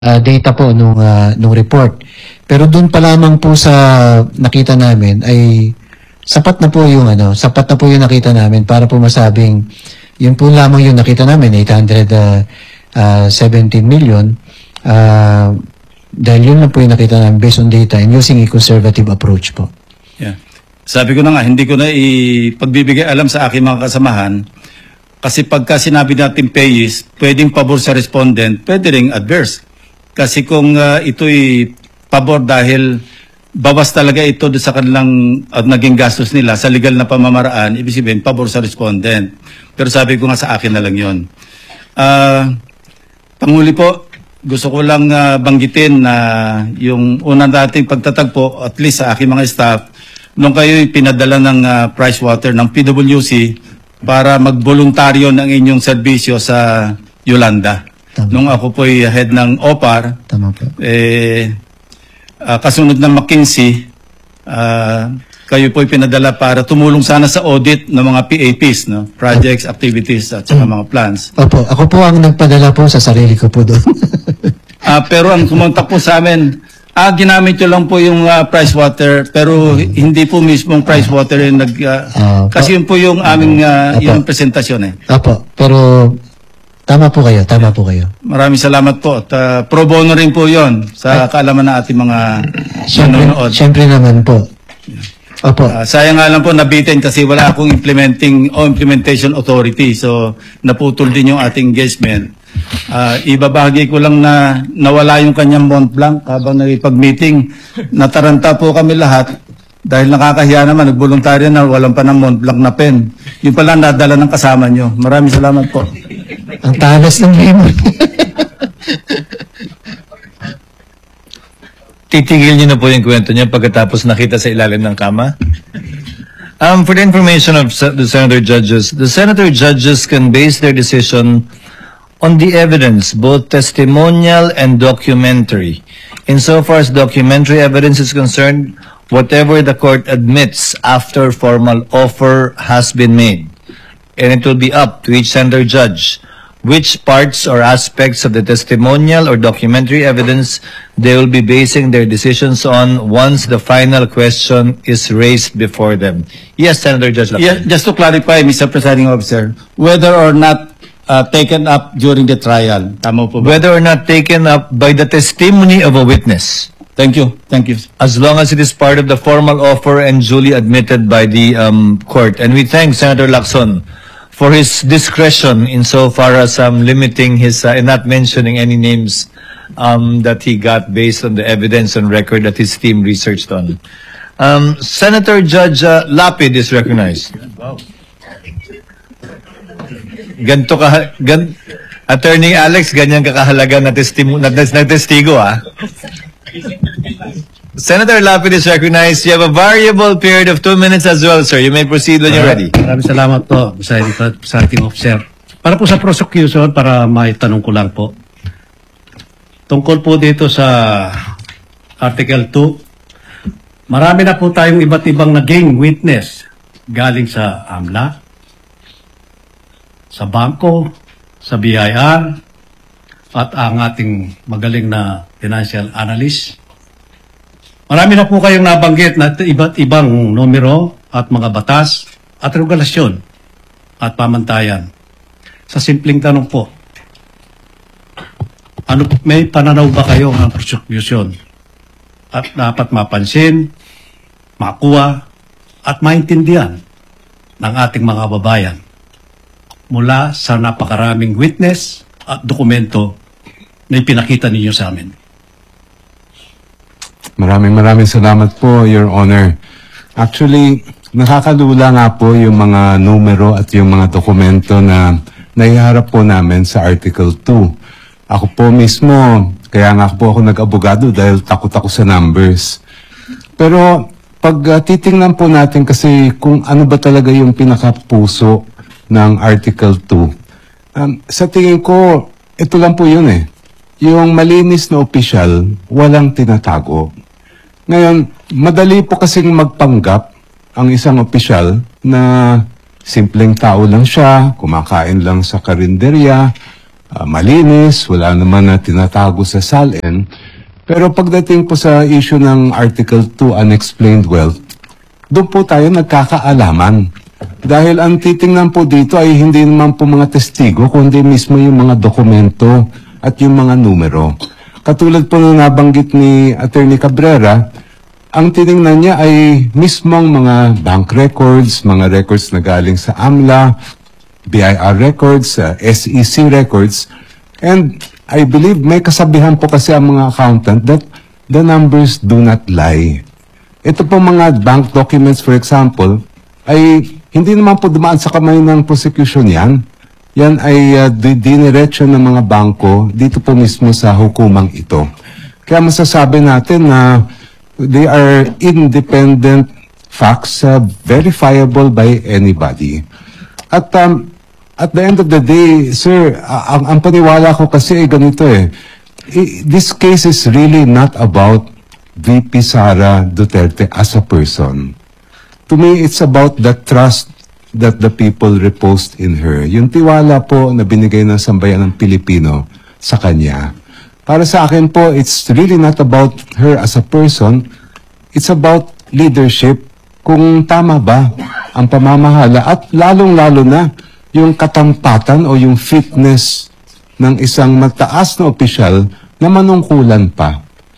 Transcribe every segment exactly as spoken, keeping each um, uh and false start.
uh, data po nung, uh, nung report. Pero doon pa lamang po sa nakita namin ay sapat na po yung ano, sapat na po yung nakita namin para po masabing yun po lamang yung nakita namin, eight hundred seventeen million. Uh, dahil yun lang po yung nakita namin based on data and using a conservative approach po. Yeah. Sabi ko na nga, hindi ko na ipagbibigay alam sa aking mga kasamahan kasi pagka sinabi natin payees, pwedeng pabor sa respondent, pwede ring adverse. Kasi kung uh, ito'y pabor dahil bawas talaga ito sa kanilang uh, naging gastos nila sa legal na pamamaraan, ibig sabihin, pabor sa respondent. Pero sabi ko nga sa akin na lang yun. Uh, Panguli po, gusto ko lang uh, banggitin na yung unang dating pagtatagpo, at least sa aking mga staff, nung kayo pinadala ng uh, Pricewater ng P W C para magboluntaryo ng inyong serbisyo sa Yolanda. Tama. Nung ako po'y head ng O P A R, Tama po. eh, uh, kasunod ng McKinsey, uh, kayo po'y pinadala para tumulong sana sa audit ng mga P A Ps, no? Projects, activities, at saka mga plans. Opo, ako po ang nagpadala po sa sarili ko po doon. uh, pero ang kumontak po sa amin, ah, ginamit nyo lang po yung uh, Pricewater, pero hindi po mismong Pricewater yung nag... Uh, uh, kasi yun po yung aming uh, yung presentasyon eh. Opo, pero tama po kayo, tama po kayo. Maraming salamat po. At uh, pro bono rin po yun sa kaalaman ng ating mga nanonood. Siyempre naman po. Opo. Uh, sayang nga lang po nabitin kasi wala akong implementing o implementation authority. So naputol din yung ating engagement. Uh, ibabahagi ko lang na nawala yung kanyang Mont Blanc habang nagipag-meeting. Nataranta po kami lahat dahil nakakahiya naman, nagboluntaryo na walang pa ng Mont Blanc na pen. Yung pala nadala ng kasama nyo. Maraming salamat po. Ang talas ng lemon. Titigil niyo na po yung kwento niya pagkatapos nakita sa ilalim ng kama? Um, for the information of the Senator Judges, the Senator Judges can base their decision on the evidence, both testimonial and documentary. Insofar as documentary evidence is concerned, whatever the court admits after formal offer has been made. And it will be up to each Senator Judge which parts or aspects of the testimonial or documentary evidence they will be basing their decisions on once the final question is raised before them. Yes, Senator Judge Lacson. Yeah, just to clarify, Mister Presiding Officer, whether or not uh, taken up during the trial. Tama po ba? Whether or not taken up by the testimony of a witness. Thank you. Thank you. As long as it is part of the formal offer and duly admitted by the um, court. And we thank Senator Lacson for his discretion insofar as um, limiting his, uh, and not mentioning any names um, that he got based on the evidence and record that his team researched on. Um, Senator Judge uh, Lapid is recognized. Ganto ka, gan, Attorney Alex, ganyan kakahalaga na, testimo, na, na testigo, ah. Senator Lapid is recognized. You have a variable period of two minutes as well, sir. You may proceed when you're ready. Maraming salamat po, Presiding Officer. Para po sa prosecution, para maitanong ko lang po. Tungkol po dito sa Article two, marami na po tayong iba't ibang naging witness galing sa AMLA, sa bangko, sa B I R, at ang ating magaling na financial analyst. Marami na po kayong nabanggit na iba't ibang numero at mga batas at regulasyon at pamantayan. Sa simpleng tanong po, ano, may pananaw ba kayo ng prosecution at dapat mapansin, makuha at maintindihan ng ating mga babayan mula sa napakaraming witness at dokumento na ipinakita ninyo sa amin? Maraming maraming salamat po, Your Honor. Actually, nakakalula nga po yung mga numero at yung mga dokumento na naiharap po namin sa Article two. Ako po mismo, kaya nga po ako nag-abogado dahil takot ako sa numbers. Pero pag uh, titingnan po natin kasi kung ano ba talaga yung pinakapuso ng Article two, um, sa tingin ko, ito lang po yun eh. Yung malinis na opisyal, walang tinatago. Ngayon, madali po kasing magpanggap ang isang opisyal na simpleng tao lang siya, kumakain lang sa karinderya, ah, malinis, wala naman na tinatago sa S A L N. Pero pagdating po sa issue ng Article two, Unexplained Wealth, doon po tayo nagkakaalaman. Dahil ang titingnan po dito ay hindi naman po mga testigo, kundi mismo yung mga dokumento at yung mga numero. Katulad po na nabanggit ni Attorney Cabrera, ang tiningnan niya ay mismong mga bank records, mga records na galing sa AMLA, B I R records, uh, S E C records, and I believe may kasabihan po kasi ang mga accountant that the numbers do not lie. Ito po mga bank documents, for example, ay hindi naman po dumaan sa kamay ng prosecution yan. Yan ay uh, diniretso ng mga bangko dito po mismo sa hukumang ito. Kaya masasabi natin na they are independent facts, uh, verifiable by anybody. At um, at the end of the day, sir, uh, ang, ang paniwala ko kasi ay ganito eh. I, this case is really not about V P Sara Duterte as a person. To me, it's about the trust that the people reposed in her. Yung tiwala po na binigay ng sambayan ng Pilipino sa kanya. Para sa akin po, it's really not about her as a person. It's about leadership. Kung tama ba ang pamamahala at lalong-lalo na yung katampatan o yung fitness ng isang mataas na opisyal na manungkulan pa.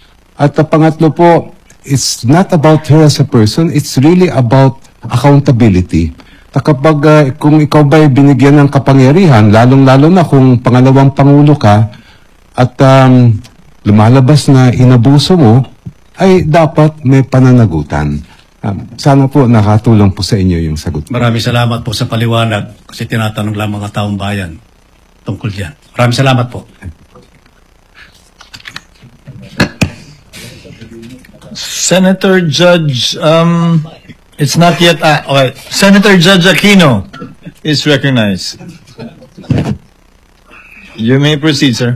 At uh, pangatlo po, it's not about her as a person, it's really about accountability. Na kapag uh, kung ikaw ba'y binigyan ng kapangyarihan, lalong-lalo na kung pangalawang pangulo ka at um, lumalabas na inabuso mo, ay dapat may pananagutan. Um, sana po nakatulong po sa inyo yung sagot. Maraming salamat po sa paliwanag kasi tinatanong lang mga taong bayan tungkol diyan. Maraming salamat po. Senator Judge, um, it's not yet, uh, okay. Senator Judge Aquino is recognized. You may proceed, sir.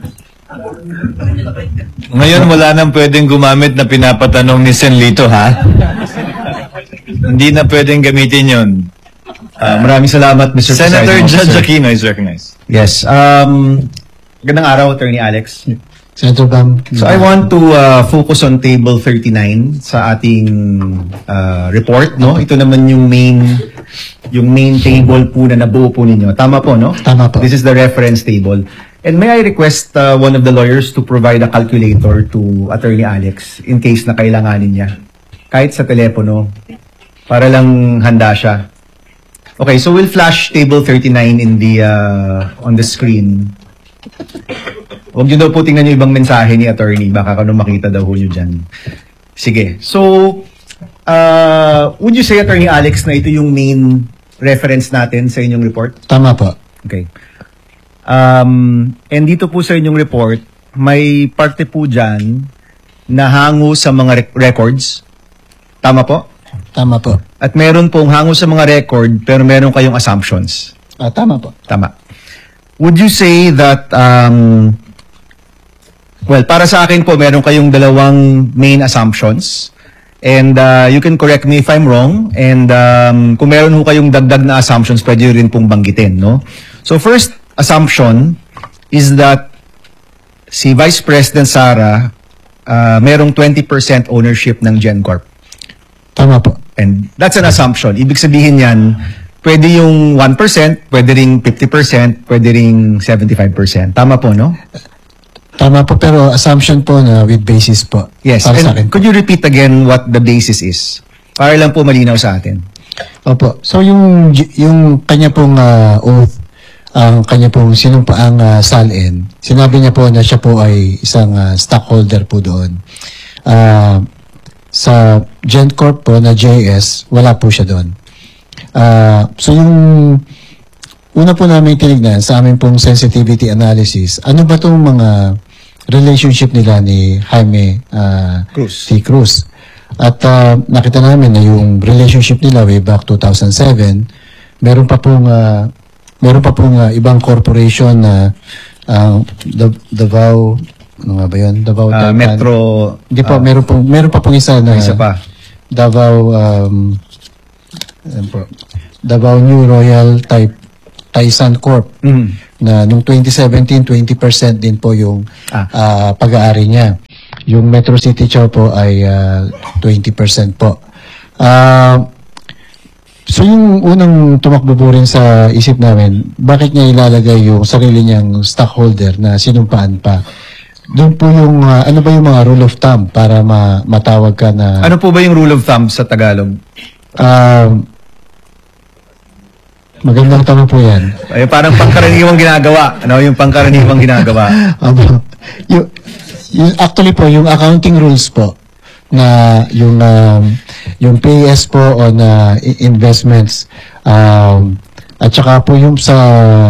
Ngayon, wala nang pwedeng gumamit na pinapatanong ni Senlito, ha? Hindi na pwedeng gamitin yun. Uh, maraming salamat, Mister Senator Presiding Judge Officer. Aquino is recognized. Yes. Um, gandang araw, Attorney Alex. Senator Bam. So I want to uh, focus on table thirty-nine sa ating uh, report, no? Ito naman yung main yung main table po na nabuo po ninyo. Tama po, no? Tama po. This is the reference table. And may I request uh, one of the lawyers to provide a calculator to Attorney Alex in case na kailanganin niya. Kahit sa telepono, para lang handa siya. Okay, so we'll flash table thirty-nine in the uh, on the screen. Huwag nyo daw po tingnan yung ibang mensahe ni attorney. Baka kano makita daw ho nyo dyan. Sige. So, uh, would you say, Attorney Alex, na ito yung main reference natin sa inyong report? Tama po. Okay. Um, and dito po sa inyong report, may parte po dyan na hango sa mga rec- records. Tama po? Tama po. At meron pong hango sa mga record, pero meron kayong assumptions. Ah, tama po. Tama. Would you say that, um, well, para sa akin po, meron kayong dalawang main assumptions. And uh, you can correct me if I'm wrong. And um, kung meron ho kayong dagdag na assumptions, pwede rin pong banggitin, no? So first assumption is that si Vice President Sara, uh, merong twenty percent ownership ng GenCorp. Tama po. And that's an assumption. Ibig sabihin yan, pwede yung one percent, pwede ring fifty percent, pwede ring seventy-five percent. Tama po, no? Tama po, pero assumption po na with basis po. Yes. Para sa akin And po. could you repeat again what the basis is? Para lang po malinaw sa atin. Opo. So yung yung kanya pong uh, oath, ang kanya pong sinumpaang uh, S A L N, sinabi niya po na siya po ay isang uh, stockholder po doon. Uh, sa GenCorp po na J S, wala po siya doon. Uh, so yung una po namin tinignan sa amin pong sensitivity analysis, ano ba itong mga relationship nila ni Jaime uh, Cruz. T. Cruz. At uh, nakita namin na yung relationship nila way back two thousand seven, meron pa pong uh, meron pa pong uh, ibang corporation na uh, Dav- Davao, ano nga ba yun? Davao Uh, Taipan. Metro, Hindi po, uh, meron pong meron pa pong isa na isa pa. Davao um, ano po, Davao New Royal Type Taisan Corp. Mm. na nung twenty seventeen, twenty percent din po yung Ah. ah, pag-aari niya. Yung Metro City Chow po ay ah, twenty percent po. Ah, so yung unang tumakbo po rin sa isip namin, bakit niya ilalagay yung sarili niyang stockholder na sinumpaan pa? Doon po yung, ah, ano ba yung mga rule of thumb para ma- matawag ka na... Ano po ba yung rule of thumb sa Tagalog? Um, magandang tanong po yan. Ay, parang pangkaraniwang ginagawa. Ano yung pangkaraniwang ginagawa? Abo. yung, yung, actually po, yung accounting rules po, na yung um, yung P S po on uh, i- investments, um, at saka po yung sa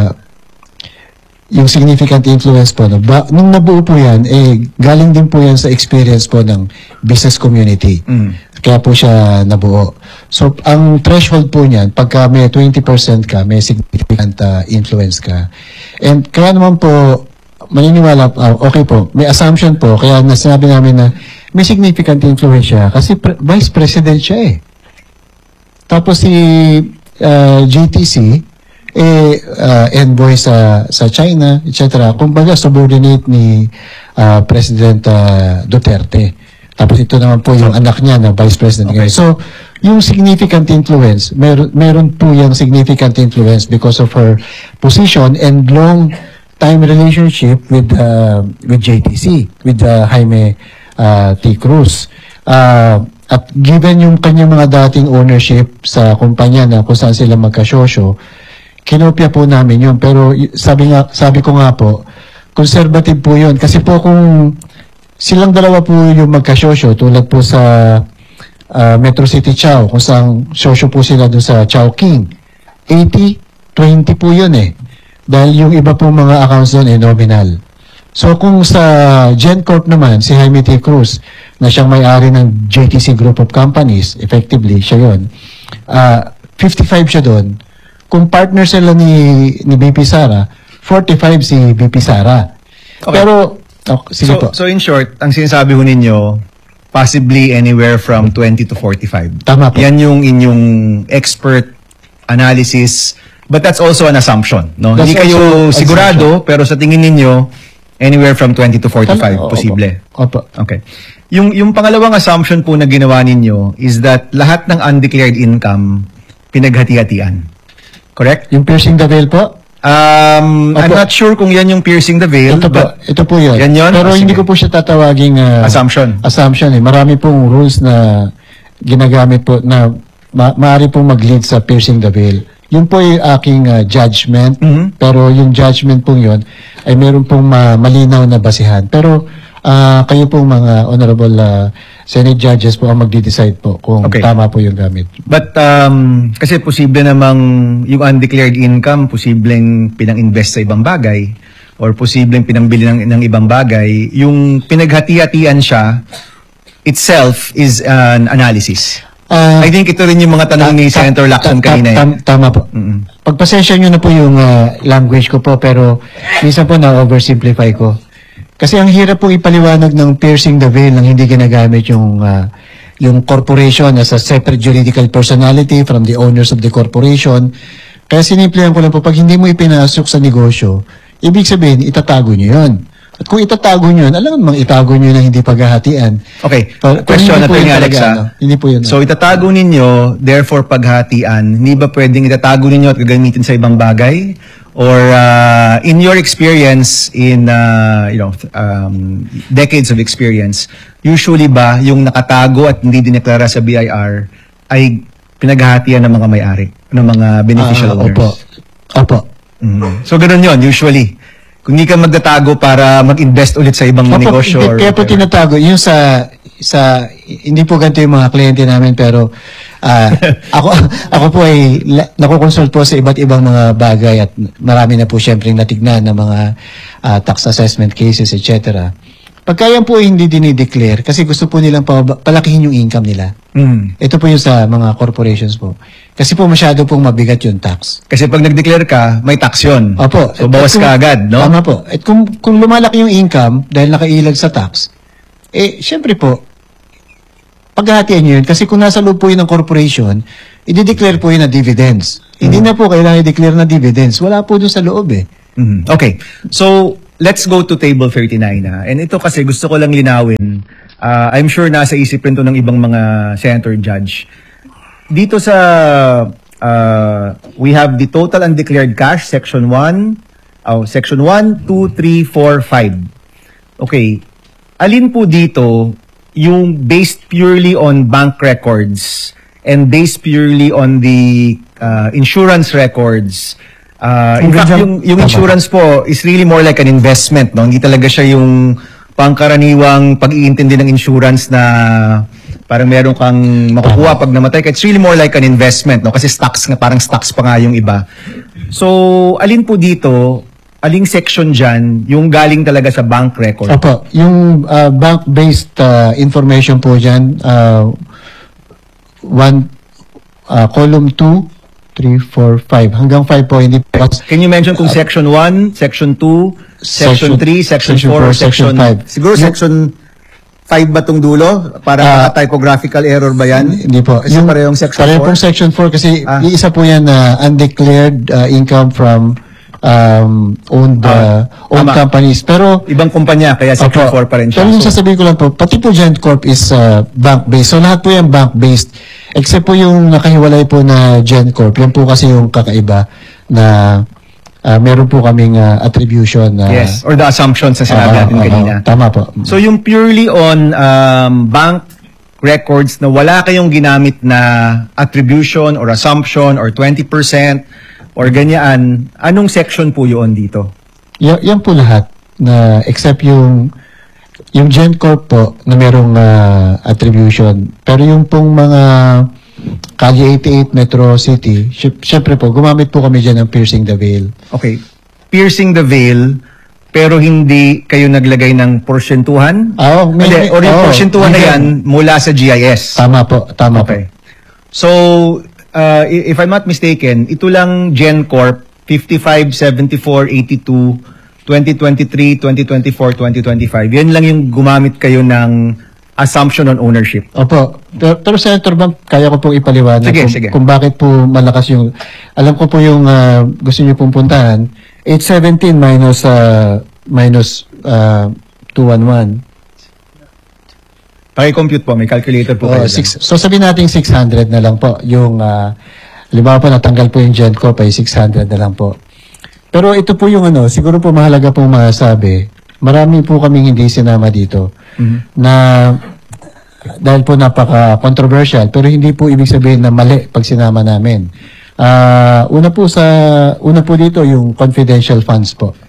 yung significant influence po, no, ba, nung nabuo po yan, eh, galing din po yan sa experience po ng business community. Mm. Kaya po siya nabuo. So, ang threshold po niyan, pagka may twenty percent ka, may significant uh, influence ka. And kaya naman po, maniniwala, uh, okay po, may assumption po, kaya nasabi namin na may significant influence siya kasi pre- vice president siya eh. Tapos si uh, J T C, eh, uh, envoy sa sa China, et cetera. Kumbaga, subordinate ni uh, President uh, Duterte. Tapos ito naman po yung anak niya na Vice President. Okay. So, yung significant influence, mer meron po yung significant influence because of her position and long time relationship with uh, with J T C, with uh, Jaime uh, T. Cruz. Uh, at given yung kanyang mga dating ownership sa kumpanya na kung saan sila magkasosyo, kinopya po namin yun. Pero y- sabi nga sabi ko nga po, conservative po yun. Kasi po kung silang dalawa po yung magkasosyo, tulad po sa uh, Metro City Chow, kung saan sosyo po sila doon sa Chow King, eighty twenty po yun eh. Dahil yung iba pong mga accounts doon eh nominal. So kung sa GenCorp naman, si Jaime T. Cruz, na siyang may-ari ng J T C Group of Companies, effectively, siya yun, uh, fifty-five siya doon. Kung partner sila ni, ni B P Sara, forty-five si B P Sara. Okay. Pero, oh, sige So, po. so in short, ang sinasabi ho ninyo, possibly anywhere from twenty to forty-five. Tama po. Yan yung inyong expert analysis, but that's also an assumption. No? That's Hindi kayo also sigurado, pero sa tingin ninyo, anywhere from twenty to forty-five, Tama, posible. Opo. Okay. Yung, yung pangalawang assumption po na ginawa ninyo is that lahat ng undeclared income, pinaghati-hatian. Correct? Yung piercing the veil po? Um, I'm Opo. not sure kung yan yung piercing the veil, Ito po, but ito po yun. Yan yun? Pero Ah, hindi sige. ko po siya tatawaging uh, assumption. assumption eh. Marami pong rules na ginagamit po na ma maaari pong mag-lead sa piercing the veil. Yun po yung aking uh, judgment, Mhm. pero yung judgment pong yun ay meron pong ma malinaw na basihan. Pero ah, kayo pong mga honorable uh, Senate judges po ang magde-decide po kung Okay. tama po yung gamit. But um, kasi posible namang yung undeclared income, posibleng pinang-invest sa ibang bagay or posibleng pinambili ng, ng ibang bagay. Yung pinaghati-hatian siya itself is an analysis. Ah, I think ito rin yung mga tanong ni Ta- Senator Lacson ta- ta- kanina. eh. tam- Tama po. Mm-mm. Pagpasensya nyo na po yung ah, language ko po, pero minsan po na-oversimplify ko. Kasi ang hirap po ipaliwanag ng piercing the veil nang hindi ginagamit yung ah, yung corporation as a separate juridical personality from the owners of the corporation. Kaya sinimplihan ko lang po, pag hindi mo ipinasok sa negosyo, ibig sabihin, itatago nyo yun. At kung itatago nyo yun, alam mo itago nyo na hindi paghahatian. Okay, Pero- pero question hindi na po to yun ni Alex. talaga, ah. ano? Hindi po yun. So itatago ninyo, therefore paghatian, hindi ba pwedeng itatago ninyo at gagamitin sa ibang bagay? Or uh, in your experience, in uh, you know um, decades of experience, usually ba yung nakatago at hindi dineklara sa B I R ay pinaghahatian ng mga may-ari, ng mga beneficial Ah, owners? Opo. Opo. Mhm. So ganun yon usually. Kung hindi ka magtatago para mag-invest ulit sa ibang Opo, negosyo. hindi- or kaya po whatever. tinatago. Yung sa, sa, hindi po ganito yung mga kliyente namin, pero ah, ako, ako po ay la- nakukonsult po sa iba't ibang mga bagay at marami na po syempre natignan ng mga ah, tax assessment cases, et cetera. Pagka yan po ay hindi dinideclare, kasi gusto po nilang pa- palakihin yung income nila. Mm. Ito po yung sa mga corporations po. Kasi po masyado pong mabigat yung tax. Kasi pag nag-declare ka, may tax yun. Opo. So, At bawas kung- ka agad, no? Tama po. At kung, kung lumalaki yung income dahil nakailag sa tax, eh, syempre po, paghahatian nyo yun. Kasi kung nasa loob po yun ng corporation, i-declare po yun na dividends. Hindi na po kailangan i-declare na dividends. Wala po dun sa loob eh. Mhm. Okay. So, let's go to table thirty-nine. Ha? And ito kasi gusto ko lang linawin. Uh, I'm sure nasa isip rin to ng ibang mga senator judge. Dito sa, uh, we have the total undeclared cash, section one, oh, section one, two, three, four, five. Okay. Alin po dito yung based purely on bank records and based purely on the uh, insurance records? Uh, in fact, yung, yung insurance po is really more like an investment, no? Hindi talaga siya yung pangkaraniwang pag-iintindi ng insurance na parang meron kang makukuha pag namatay. It's really more like an investment, no? Kasi stocks nga, parang stocks pa nga yung iba. So, alin po dito, aling section dyan, yung galing talaga sa bank record? Opo, yung uh, bank-based uh, information po dyan, uh, one, uh, column two, three, four, five. Hanggang five po, hindi po. Can you mention kung section one, section two, section Section- three, section section four, four, or section section five. Siguro section five ba tong dulo? Para Ah, typographical error ba yan? Hindi po. Kasi parehong section pareho four? pong section four kasi Ah. iisa po yan na undeclared uh, income from um, owned, uh, Ah, owned tama. companies. Pero Ibang kumpanya, kaya section Opo. four pa rin siya. Pero yung So, sasabihin ko lang po, pati po GenCorp is uh, bank-based. So lahat po yan bank-based. Except po yung nakahiwalay po na GenCorp. Yan po kasi yung kakaiba na uh, meron po kaming uh, attribution. na yes, or the assumptions na sinabi Ah, natin ah, kanina. ah, tama po. So yung purely on um, bank records na wala kayong ginamit na attribution or assumption or twenty percent or ganyan, anong section po yun dito? Y- yan po lahat na except yung yung GenCorp po na merong uh, attribution. Pero yung pong mga Calle eighty-eight Metro City, sy- syempre po, gumamit po kami dyan ng piercing the veil. Okay. Piercing the veil, pero hindi kayo naglagay ng porsyentuhan? Ah, oh, may- Hindi, or yung oh, porsyentuhan na may- yan mula sa G I S. Tama po, tama Okay. po. So, uh, i- if I'm not mistaken, ito lang GenCorp, fifty-five, seventy-four, eighty-two, twenty twenty-three, twenty twenty-four, twenty twenty-five. Yan lang yung gumamit kayo ng assumption on ownership. Opo. Pero, pero Senator Bang, kaya ko pong ipaliwanag Sige, kung, sige. kung bakit po malakas yung, alam ko po yung uh, gusto niyo pong puntahan, eight seventeen minus, uh, minus uh, two eleven. Paki-compute po, may calculator po Oh, kayo dyan. six, so sabihin natin six hundred na lang po. Yung, uh, halimbawa po natanggal po yung GenCorp ay six hundred na lang po. Pero ito po yung ano, siguro po mahalaga pong masabi, marami po kaming hindi sinama dito na dahil po napaka-controversial pero hindi po ibig sabihin na mali pag sinama namin. Ah, una po sa una po dito yung confidential funds po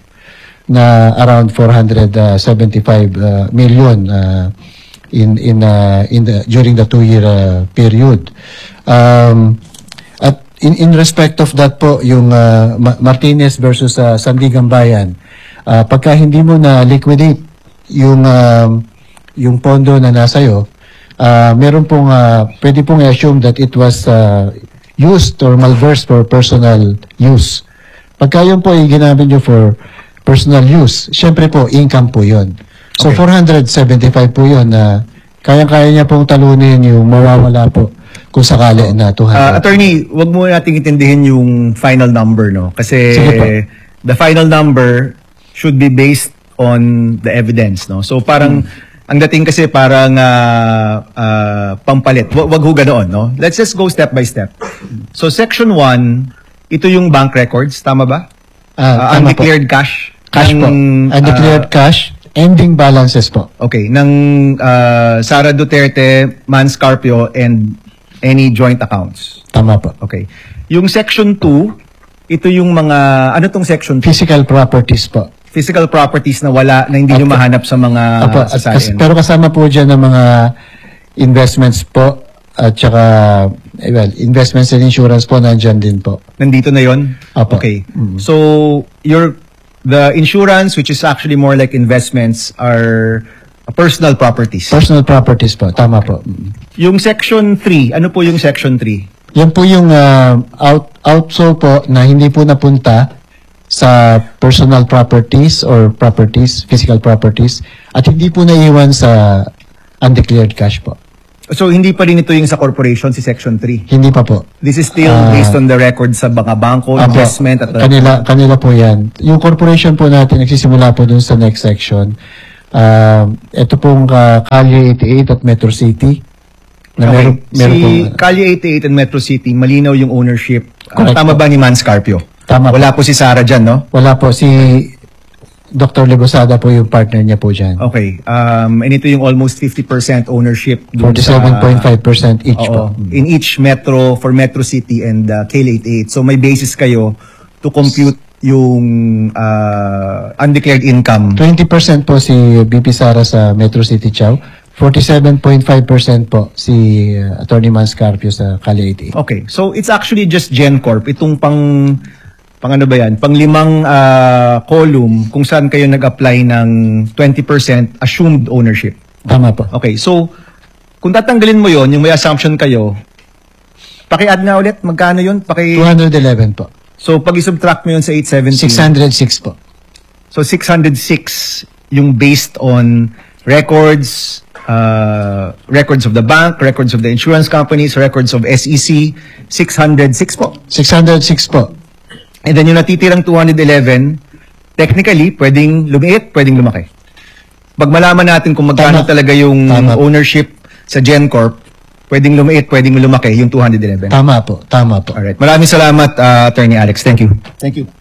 na around four hundred seventy-five uh, million uh, in in uh, in the during the two year uh, period. Um, at in in respect of that po yung uh, Ma- Martinez versus uh, Sandigan Bayan, uh, pagka hindi mo na liquidate yung um, yung pondo na nasa iyo, uh, meron pong uh, pwede pong i-assume that it was uh, used or malversed for personal use. Pagka yun po ay ginamit nyo for personal use, syempre po income po yun. So Okay. four hundred seventy-five po yun na kayang-kaya niya pong talunin yung mawawala po kung sakali na two Uh, hundred. attorney, wag mo nating intindihin yung final number, no? Kasi Sige po. the final number should be based on the evidence, no? So parang ang dating kasi parang uh, uh, pampalit. Wag, wag ho ganoon, no? Let's just go step by step. So section one, ito yung bank records, tama ba? Ah, Uh, tama po. undeclared cash. Cash po. ng, Undeclared uh, cash, ending balances po. Okay, ng uh, Sara Duterte, Man Scarpio, and any joint accounts. Tama po. Okay. Yung section two, ito yung mga, ano tong section two? Physical properties po. Physical properties na wala, na hindi nyo Opo. mahanap sa mga Opo, at kas- sasayan. pero kasama po dyan ng mga investments po at saka, eh, well, investments and insurance po nandyan din po. Nandito na yon. Opo. Okay. Mm. So, your, the insurance, which is actually more like investments, are personal properties. Personal properties po, tama po. Mm. Yung section three, ano po yung section three? Yan po yung uh, out, outflow po na hindi po napunta sa personal properties or properties, physical properties, at hindi po naiwan sa undeclared cash po. So, hindi pa rin ito yung sa corporation, si Section three. Hindi pa po. This is still Ah. based on the record sa mga bangko, Apo, investment, at kanila, kanila po yan. Yung corporation po natin, nagsisimula po dun sa next section. Uh, ito pong uh, Calle eighty-eight at Metro City. Na Okay. meron, meron Si pong, Calle eighty-eight and Metro City, malinaw yung ownership. Ah, Correct tama po. ba ni Man Scarpio? Tama Wala po si Sarah dyan, no? wala po, si Doctor Lebosada po yung partner niya po dyan. Okay. Um, and ito yung almost fifty percent ownership. dun sa- forty-seven point five percent each Oo, po. in each metro, for Metro City and uh, Calle eighty-eight. So may basis kayo to compute yung uh, undeclared income. twenty percent po si B P Sara sa Metro City Chow. forty-seven point five percent po si uh, Attorney Man Scarpio sa Calle eighty-eight. Okay. So it's actually just GenCorp. Itong pang pang ano ba yan? Pang limang uh, column kung saan kayo nag-apply ng twenty percent assumed ownership. Tama po. Okay. So kung tatanggalin mo yon, yung may assumption kayo, paki-add nga ulit, magkano yun? Paki two hundred eleven po. So pag i-subtract mo yun sa eight seventy. six hundred six po. So six hundred six yung based on records, uh, records of the bank, records of the insurance companies, records of S E C, six hundred six po. six hundred six po. And then yung natitirang two hundred eleven, technically, pwedeng lumiit, pwedeng lumaki. Pag malaman natin kung magkano Tama. talaga yung Tama. ownership sa GenCorp, pwedeng lumiit, pwedeng lumaki yung two hundred eleven. Tama po. Tama po. Alright. Maraming salamat, uh, Attorney Alex. Thank you. Thank you.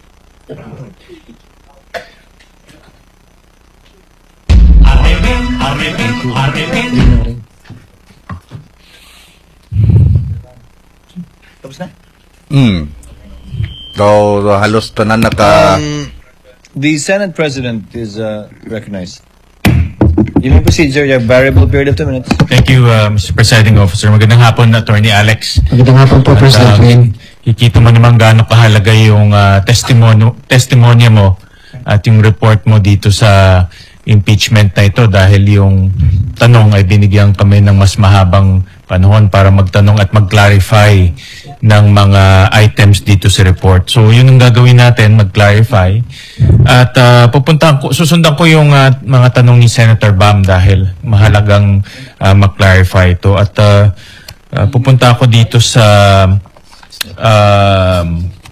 Hmm. So, halos tanan naka... Um, the Senate President is uh, recognized. You may proceed, sir. You have variable period of two minutes. Thank you, uh, Mister Presiding Officer. Magandang hapon, Attorney Alex. Magandang hapon po, At, President uh, Wayne. Kikita mo naman gaano kahalaga yung uh, testimonyo, testimonya mo at yung report mo dito sa impeachment na ito dahil yung tanong ay binigyan kami ng mas mahabang panahon para magtanong at mag-clarify ng mga items dito sa report. So yun ang gagawin natin, mag-clarify. At uh, pupuntahan ko, susundan ko yung uh, mga tanong ni Senator Bam dahil mahalagang uh, mag-clarify ito. At uh, uh, pupunta ako dito sa um,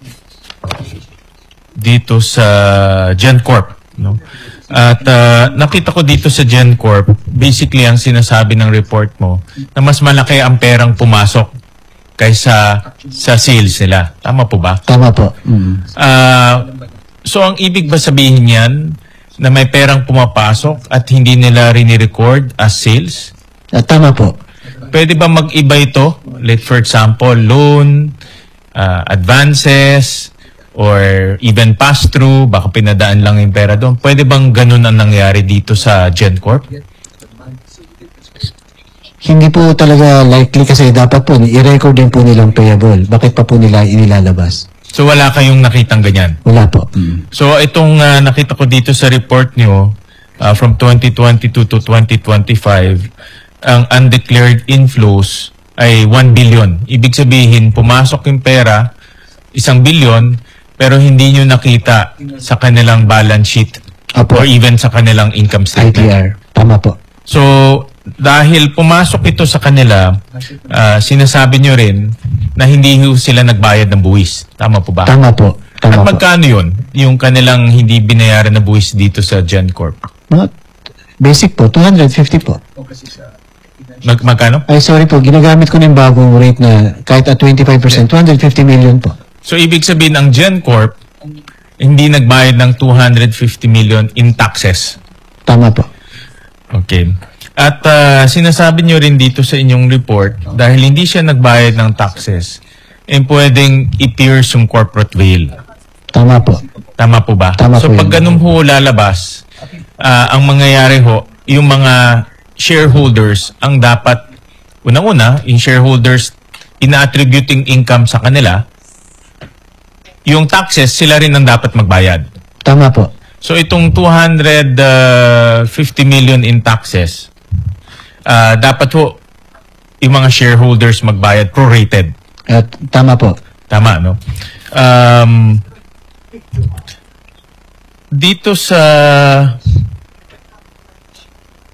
dito sa GenCorp, no? At uh, nakita ko dito sa GenCorp, basically ang sinasabi ng report mo na mas malaki ang perang pumasok kaysa sa sales nila. Tama po ba? Tama po. Mm. Ah, so ang ibig ba sabihin niyan na may perang pumapasok at hindi nila rini-record as sales? At tama po. Pwede ba mag-iba ito? Like for example, loan, uh, advances, or even pass-through, baka pinadaan lang yung pera doon. Pwede bang ganun ang nangyari dito sa GenCorp? Hindi po talaga likely kasi dapat po i-record din po nilang payable. Bakit pa po nila inilalabas? So wala kayong nakitang ganyan? Wala po. Mm. So itong uh, nakita ko dito sa report nyo, uh, from twenty twenty-two to twenty twenty-five, ang undeclared inflows ay one billion. Ibig sabihin, pumasok yung pera, isang billion, pero hindi nyo nakita sa kanilang balance sheet Apo. or even sa kanilang income I T statement. R. Tama po. So, dahil pumasok ito sa kanila, ah, sinasabi nyo rin na hindi ho sila nagbayad ng buwis. Tama po ba? Tama po. At Tama po. magkano yun, yung kanilang hindi binayaran na buwis dito sa GenCorp? Mga basic po, two hundred fifty po. Mag magkano? Ay, sorry po. Ginagamit ko na yung bagong rate na kahit at twenty-five percent, two hundred fifty million po. So, ibig sabihin, ang GenCorp, hindi nagbayad ng two hundred fifty million in taxes. Tama po. Okay. At ah, sinasabi nyo rin dito sa inyong report, dahil hindi siya nagbayad ng taxes, eh pwedeng i-pierce yung corporate veil. Tama po. Tama po ba? Tama so po pag yun. ganun ho lalabas, ah, ang mangyayari ho, yung mga shareholders ang dapat, unang-una, yung shareholders ina-attributing income sa kanila, yung taxes, sila rin ang dapat magbayad. Tama po. So itong two hundred fifty million in taxes, ah, dapat ho, yung mga shareholders magbayad prorated. At tama po. Tama, no? Um, dito sa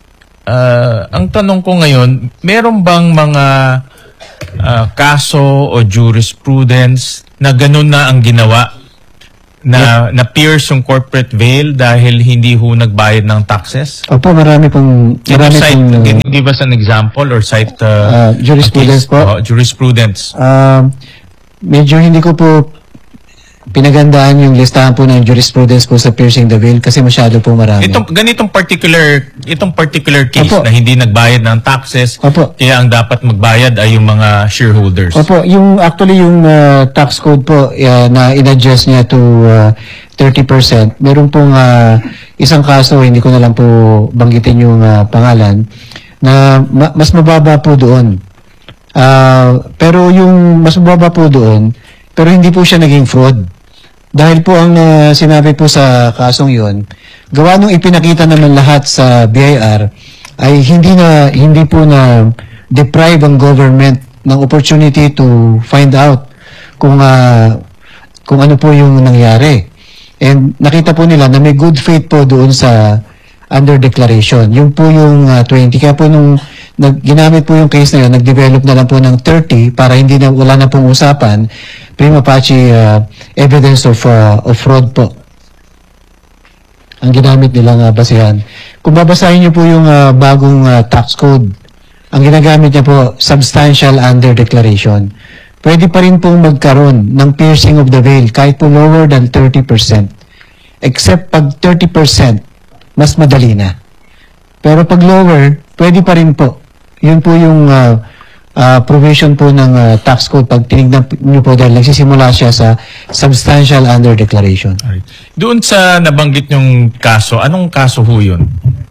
ah, ang tanong ko ngayon, meron bang mga ah, kaso o jurisprudence na ganun na ang ginawa na na-pierce yung corporate veil dahil hindi ho nagbayad ng taxes? Opo, marami pong, Can you marami cite, pong, can you give us an example or cite uh, uh, jurisprudence a case? po? Oh, jurisprudence. Um, medyo hindi ko po pinagandaan yung listahan po ng jurisprudence po sa piercing the veil kasi masyado po marami. Itong ganitong particular itong particular case Opo. na hindi nagbayad ng taxes, Opo. kaya ang dapat magbayad ay yung mga shareholders. Opo, yung actually yung uh, tax code po uh, na in-adjust niya to uh, thirty percent. Meron pong uh, isang kaso, hindi ko na lang po banggitin yung uh, pangalan, na ma- mas mababa po doon. Uh, pero yung mas mababa po doon, pero hindi po siya naging fraud. Dahil po ang uh, sinabi po sa kasong yon, gawa nung ipinakita naman lahat sa B I R, ay hindi na hindi po na deprive ang government ng opportunity to find out kung uh, kung ano po yung nangyari. And nakita po nila na may good faith po doon sa under declaration. Yung po yung uh, twenty. Kaya po nung nag, ginamit po yung case na yun, nag-develop na lang po ng thirty para hindi na wala na pong usapan, prima facie uh, evidence of uh, of fraud po. Ang ginamit nilang uh, basihan. Kung babasahin niyo po yung uh, bagong uh, tax code, ang ginagamit niya po, substantial under declaration. Pwede pa rin pong magkaroon ng piercing of the veil kahit po lower than thirty percent. Except pag thirty percent, mas madali na. Pero pag lower, pwede pa rin po. Yun po yung uh, uh, provision po ng uh, tax code pag tinignan niyo po dahil nagsisimula siya sa substantial under declaration. Alright. Doon sa nabanggit yung kaso, anong kaso ho yun?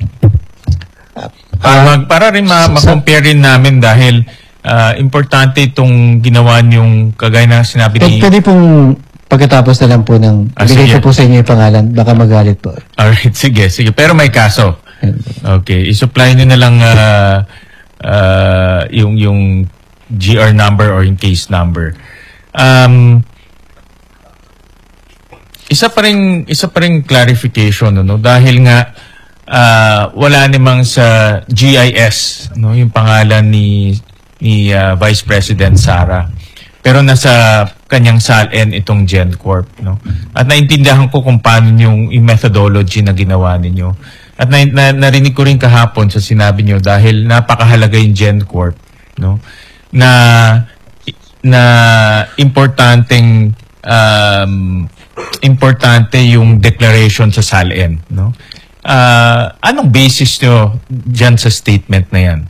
Para, mag, para rin ma- ma-compare rin namin dahil uh, importante itong ginawa niyong kagaya na sinabi Pwede, ni... pwede pong pagkatapos na lang po ng Ah, bigay sige. ko po sa inyo yung pangalan, baka magalit po. Alright, sige, sige. Pero may kaso. Okay, i-supply nyo na lang uh, uh, yung, yung G R number or yung case number. Um, isa pa rin, isa pa rin clarification, no? Dahil nga uh, wala namang sa G I S, no? Yung pangalan ni, ni uh, Vice President Sara. Pero nasa kanyang S A L N itong GenCorp, no? At naintindihan ko kung paano yung, yung methodology na ginawa ninyo. At na, na, narinig ko rin kahapon sa sinabi niyo dahil napakahalaga yung GenCorp, no? Na na importanteng um, importante yung declaration sa S A L N, no? Uh, anong basis nyo dyan sa statement na yan?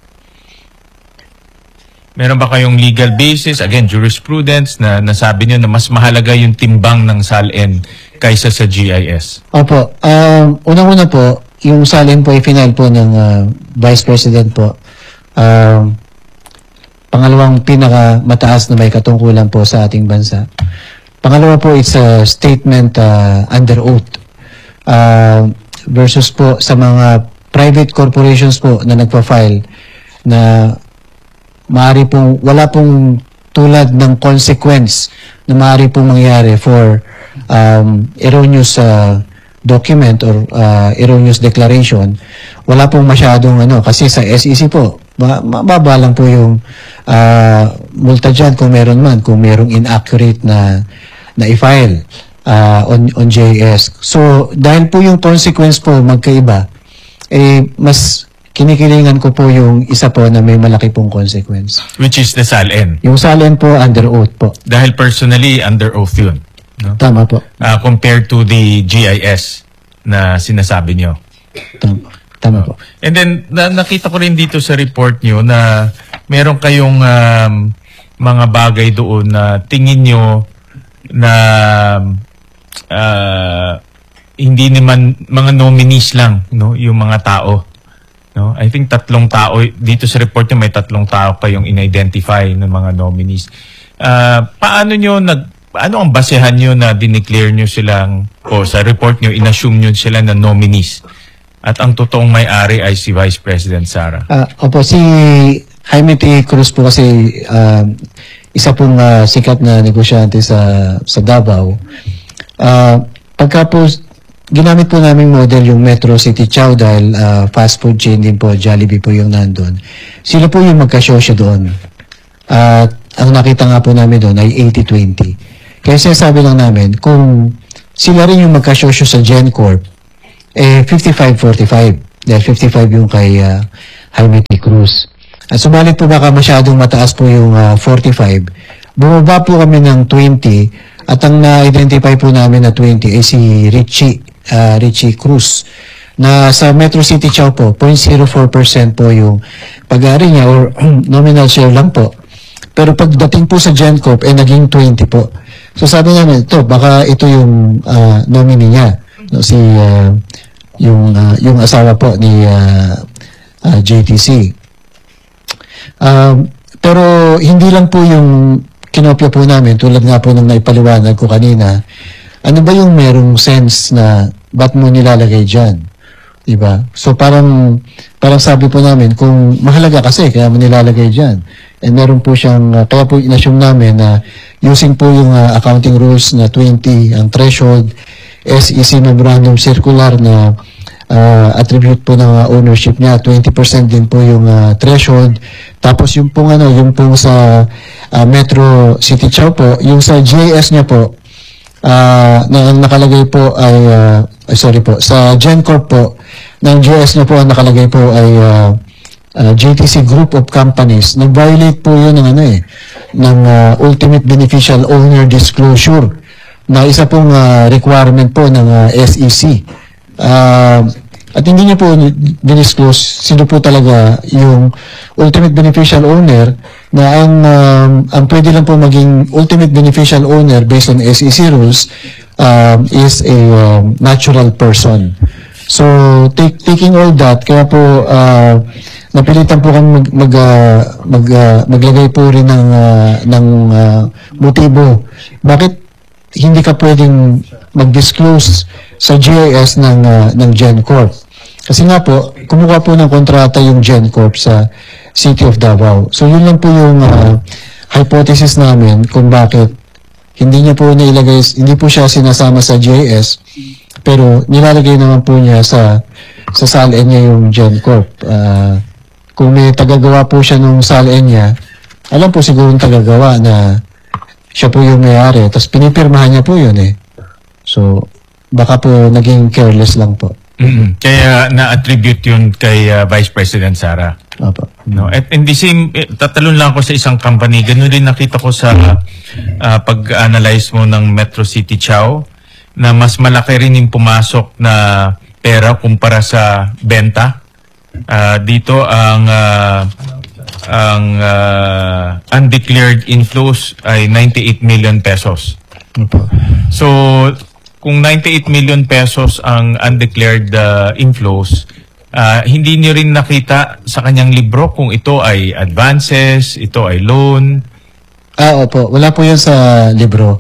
Meron ba kayong legal basis, again, jurisprudence, na nasabi nyo na mas mahalaga yung timbang ng S A L N kaysa sa G I S? Opo. Um, unang-una po, yung S A L N po ay final po ng uh, Vice President po. Um, pangalawang pinaka mataas na may katungkulan po sa ating bansa. Pangalawa po, it's a statement uh, under oath. Uh, versus po sa mga private corporations po na nagpa-file na maaari pong, wala pong tulad ng consequence na maaari pong mangyari for um, erroneous uh, document or uh, erroneous declaration. Wala pong masyadong ano, kasi sa S E C po, mababa lang po yung uh, multa dyan kung meron man, kung merong inaccurate na na i-file uh, on, on J S. So, dahil po yung consequence po magkaiba, eh, mas kinikilingan ko po yung isa po na may malaki pong consequence. Which is the S A L N. Yung S A L N po, under oath po. Dahil personally, under oath yun. No? Tama po. Uh, compared to the G I S na sinasabi nyo. Tama, Tama po. And then, na, nakita ko rin dito sa report nyo na meron kayong um, mga bagay doon na tingin nyo na uh, hindi naman mga nominees lang, no, yung mga tao. No? I think tatlong tao, dito sa report nyo may tatlong tao kayong in-identify ng mga nominees. Uh, paano nyo, nag, ano ang basehan nyo na dineclare nyo silang, o sa report nyo, inassume nyo sila na nominees? At ang totoong may-ari ay si Vice President Sara. Uh, opo, si Jaime T. Cruz po kasi uh, isa pong uh, sikat na negosyante sa sa Davao. Uh, pagka po ginamit po namin model yung Metro City Chow dahil ah, fast food chain din po, Jollibee po yung nandun. Sila po yung magkasosyo doon. At ang nakita nga po namin doon ay eighty twenty. Kaya sinasabi lang namin, kung sila rin yung magkasosyo sa GenCorp, eh fifty-five forty-five. Dahil fifty-five yung kay uh, Jaime T. Cruz. At subalit po baka masyadong mataas po yung uh, forty-five. Bumaba po kami ng twenty at ang na-identify po namin na twenty ay si Richie, uh, Richie Cruz na sa Metro City Chow po, zero point zero four percent po yung pag-aari niya or nominal share lang po. Pero pagdating po sa GenCorp, eh naging twenty po. So sabi namin, ito, baka ito yung uh, nominee niya, no, si uh, yung uh, yung asawa po ni uh, uh, J T C. Um, pero hindi lang po yung kinopya po namin, tulad nga po nung naipaliwanag ko kanina, ano ba yung merong sense na ba't mo nilalagay dyan? Diba? So parang, parang sabi po namin, kung mahalaga kasi, kaya mo nilalagay dyan. And meron po siyang, uh, kaya po inassume namin na using po yung uh, accounting rules na twenty, ang threshold, S E C memorandum circular na uh, attribute po ng uh, ownership niya, twenty percent din po yung uh, threshold. Tapos yung pong ano, yung pong sa uh, Metro City Chow po, yung sa G I S niya po, uh, na ang nakalagay po ay, uh, sorry po, sa GenCorp po, ng G I S niya po, ang nakalagay po ay uh, uh, J T C Group of Companies. Nag-violate po yun ng ano eh, ng uh, Ultimate Beneficial Owner Disclosure na isa pong uh, requirement po ng uh, S E C. Uh, at hindi niya po dinisclose sino po talaga yung ultimate beneficial owner na ang um, ang pwede lang po maging ultimate beneficial owner based on S E C rules um, is a um, natural person. So take, taking all that, kaya po uh, napilitan po kami mag, mag, uh, mag, uh, maglagay po rin ng, uh, ng uh, motibo. Bakit hindi ka pwedeng mag-disclose sa G I S ng, uh, ng GenCorp? Kasi nga po, kumuha po ng kontrata yung GenCorp sa City of Davao. So yun lang po yung uh, hypothesis namin kung bakit hindi niya po nailagay, hindi po siya sinasama sa G I S, pero nilalagay naman po niya sa sa S A L N niya yung GenCorp. Uh, kung may tagagawa po siya nung S A L N niya, alam po siguro yung tagagawa na siya po yung may-ari. Tapos pinipirmahan niya po yun eh. So, baka po naging careless lang po. Mm-hmm. Kaya na-attribute yun kay uh, Vice President Sara. Opo. No, at in the same, eh, tatalon lang ako sa isang company. Ganun din nakita ko sa uh, pag-analyze mo ng Metro City Chow na mas malaki rin yung pumasok na pera kumpara sa benta. Uh, dito ang uh, ang uh, undeclared inflows ay ninety-eight million pesos. Opo. So, kung ninety-eight million pesos ang undeclared uh, inflows, uh, hindi niyo rin nakita sa kanyang libro kung ito ay advances, ito ay loan. Ah, opo. Wala po yan sa libro.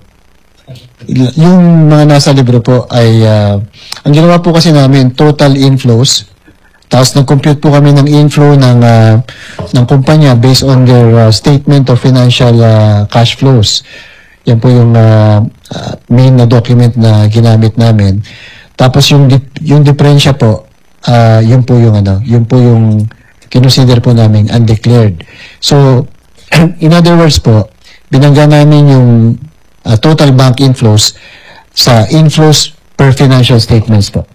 Y- yung mga nasa libro po ay, uh, ang ginawa po kasi namin, total inflows. Tapos nag-compute po kami ng inflow ng, uh, ng kumpanya based on their uh, statement of financial uh, cash flows. Yan po yung uh, uh, main na document na ginamit namin. Tapos yung dip, yung diferensya po, uh, yun po yung ano, yun po yung kinonsider po namin undeclared. So, in other words po, binangga namin yung uh, total bank inflows sa inflows per financial statements po.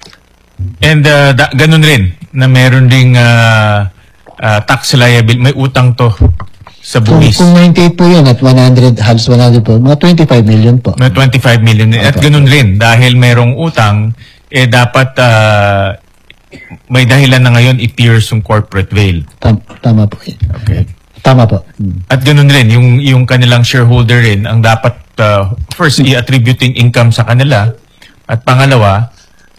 And uh, da, ganun rin, na meron ding uh, uh, tax liability, may utang to sa Kung, buwis. kung ninety-eight po yun at one hundred, halos one hundred po, mga twenty-five million po. May twenty-five million. At ganun rin, dahil merong utang, eh dapat uh, may dahilan na ngayon i-pierce yung corporate veil. Tam, tama po. Okay. Tama po. Hmm. At ganun rin, yung, yung kanilang shareholder rin, ang dapat uh, first i-attributing income sa kanila, at pangalawa,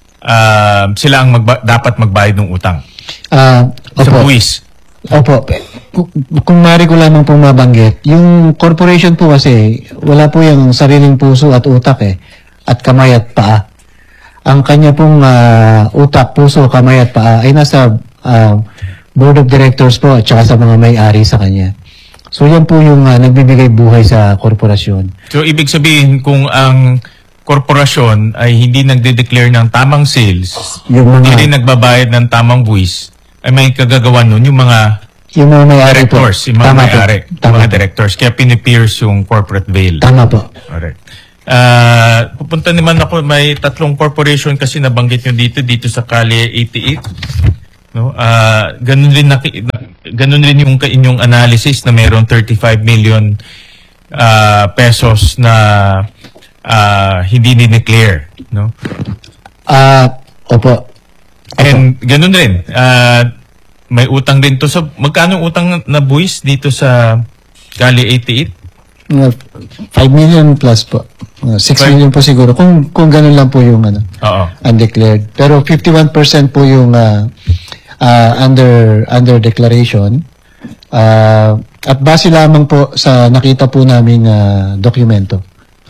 uh, sila ang magba- dapat magbayad ng utang. Ah, Sa opo. buwis. Opo. Kung, kung mari ko lamang pong mabanggit, yung corporation po kasi, wala po yung sariling puso at utak eh, at kamay at paa. Ang kanya pong uh, utak, puso, kamay at paa ay nasa uh, board of directors po at saka sa mga may-ari sa kanya. So yan po yung uh, nagbibigay buhay sa korporasyon. So ibig sabihin, kung ang korporasyon ay hindi nagde-declare ng tamang sales, Yung mga- hindi rin nagbabayad ng tamang buwis, ay may kagagawa nun yung mga Yung mga may-ari po. directors, yung mga Tama po. may-ari, yung Tama mga po. directors. Kaya pinipierce yung corporate veil. Tama po. Correct. Ah, pupunta naman ako, may tatlong corporation kasi nabanggit nyo dito, dito sa Kalye eighty-eight. No? Ah, ganun rin naki, na, ganun rin yung ka- inyong analysis na mayroong thirty-five million ah, pesos na ah, hindi ni-declare, no? Ah, opo. And ganun rin, ah, may utang din to sa magkano utang na buwis dito sa Kalye eighty-eight? Mga five million plus po. Mga six Five- million po siguro. Kung kung ganun lang po yung ano, Oo. undeclared. Pero fifty-one percent po yung ah, ah, under under declaration. Ah, at base lamang po sa nakita po naming ah, dokumento.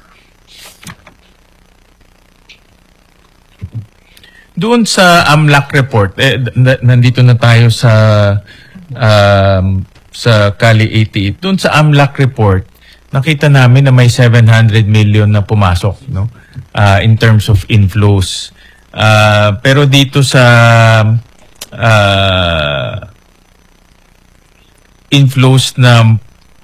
Doon sa AMLAC report, eh, n- nandito na tayo sa um, sa Kalye eighty-eight. Doon sa AMLAC report, nakita namin na may seven hundred million na pumasok, no? Ah, in terms of inflows. Ah, pero dito sa ah, inflows na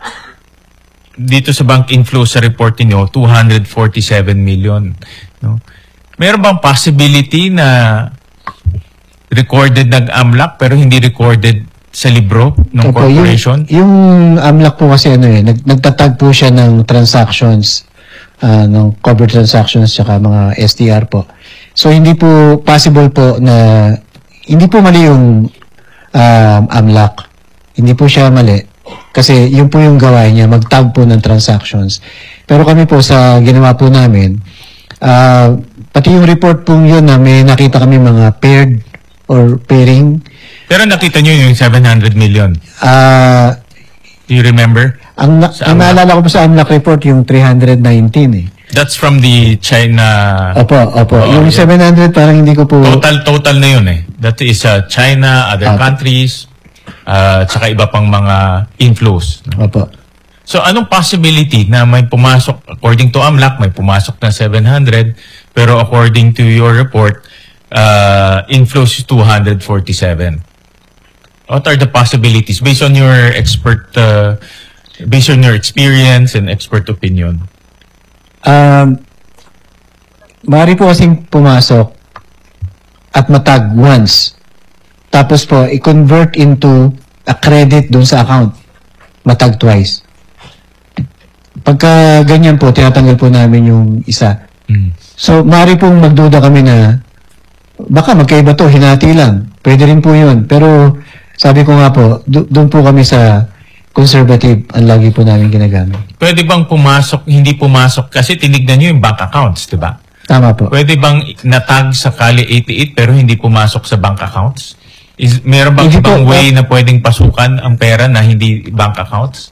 dito sa bank inflows sa report niyo, two hundred forty-seven million, no? Meron bang possibility na recorded nag-AMLAC pero hindi recorded sa libro ng Opo, corporation? Yung, yung AMLAC po kasi ano eh, nag, nagtatag po siya ng transactions, ah, ng covered transactions tsaka mga S T R po. So hindi po possible po na, hindi po mali yung um, AMLAC. Hindi po siya mali. Kasi yun po yung gawain niya, mag-tag po ng transactions. Pero kami po sa ginawa po namin, ah, pati yung report po yun na may nakita kami mga paired or pairing. Pero nakita nyo yung seven hundred million. Ah, Do you remember? ang, na- Sa ang AMLAC. naalala ko po sa AMLAC report yung three hundred nineteen eh. That's from the China... Opo, opo. Oo, yung yeah. seven hundred parang hindi ko po... Total, total na yun eh. That is uh, China, other Opo. countries, uh, tsaka iba pang mga inflows. Opo. So, anong possibility na may pumasok, according to AMLAC, may pumasok na seven hundred, pero according to your report, uh, inflows is two hundred forty-seven. What are the possibilities based on your expert, uh, based on your experience and expert opinion? Um, maaari po kasing pumasok at matag once. Tapos po, i-convert into a credit dun sa account. Matag twice. Pagka ganyan po, tinatanggal po namin yung isa. Mm. So, maaari pong magduda kami na baka magkaiba to, hinati lang. Pwede rin po yun. Pero, sabi ko nga po, do- doon po kami sa conservative ang lagi po namin ginagamit. Pwede bang pumasok, hindi pumasok, kasi tinignan nyo yung bank accounts, di ba? Tama po. Pwede bang natag sa Kalye eighty-eight pero hindi pumasok sa bank accounts? Is, meron bang Hindi po, ibang way uh, na pwedeng pasukan ang pera na hindi bank accounts?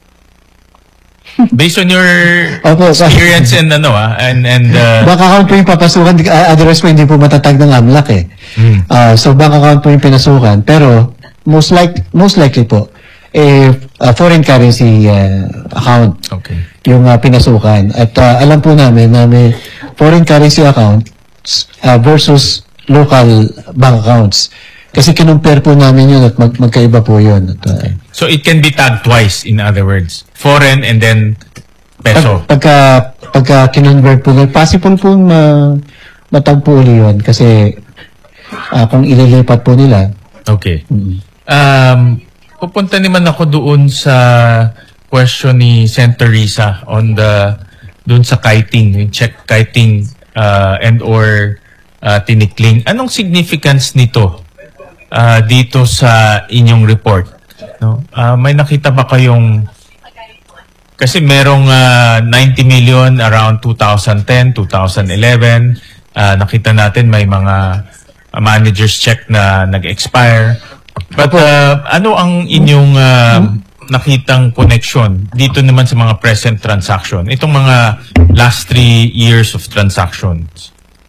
Based on your Opo, sa- experience and ano ah, and, and uh, Bank account po yung papasukan, di- ah, otherwise po hindi po matatag ng AMLAC eh. Hmm. Ah, so bank account po yung pinasukan, pero most like most likely po eh ah, foreign currency ah, account okay. yung ah, pinasukan. At ah, alam po namin na may foreign currency account ah, versus local bank accounts. Kasi kinumpare po namin yun at mag magkaiba po yun. At, ah, So it can be tagged twice, in other words. Foreign and then peso. Pag, pagka, pagka kinonvert po, possible po ma, matag po uli yun kasi ah, kung ililipat po nila. Okay. Um, pupunta naman ako doon sa question ni Senator Risa on the doon sa kiting, yung check kiting uh, and or uh, tinikling. Anong significance nito uh, dito sa inyong report? No? Uh, may nakita ba kayong kasi merong uh, ninety million around two thousand ten, two thousand eleven. Uh, nakita natin may mga uh, managers check na nag-expire. But uh, ano ang inyong uh, nakitang connection dito naman sa mga present transaction? Itong mga last three years of transactions.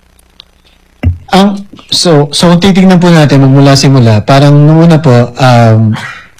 Ang, so, so kung titignan po natin magmula simula, parang nung una po, um,